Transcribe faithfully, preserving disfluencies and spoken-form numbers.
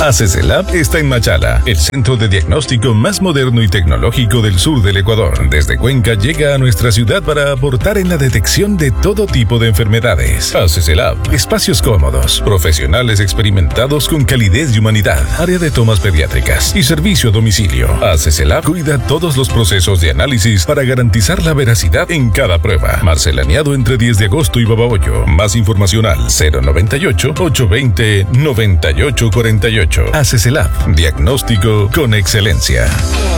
ACESELAB está en Machala, el centro de diagnóstico más moderno y tecnológico del sur del Ecuador. Desde Cuenca llega a nuestra ciudad para aportar en la detección de todo tipo de enfermedades. ACESELAB, espacios cómodos, profesionales experimentados con calidez y humanidad, área de tomas pediátricas y servicio a domicilio. ACESELAB cuida todos los procesos de análisis para garantizar la veracidad en cada prueba. Marcelaneado entre diez de agosto y Babahoyo. Más información al cero noventa y ocho, ochocientos veinte, noventa y ocho cuarenta y ocho. ACESELAB, diagnóstico con excelencia.